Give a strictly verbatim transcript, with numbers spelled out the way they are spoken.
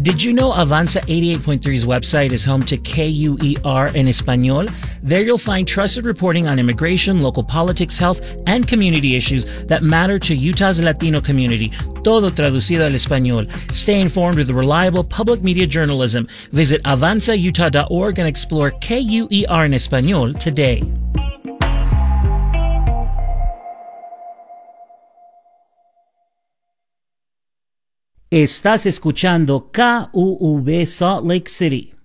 Did you know Avanza eighty-eight point three's website is home to K U E R en Español? There you'll find trusted reporting on immigration, local politics, health, and community issues that matter to Utah's Latino community. Todo traducido al español. Stay informed with reliable public media journalism. Visit avanza utah dot org and explore K U E R en Español today. Estás escuchando K U V Salt Lake City.